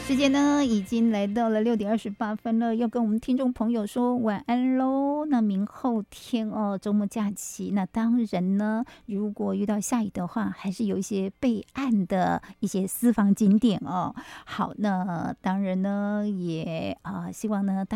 时间呢已经来到了6:28了，要跟我们听众朋友说晚安喽。那明后天哦，周末假期，那当然呢，如果遇到下雨的话，还是有一些备案的一些私房景点哦。好，那当然呢，也希望呢。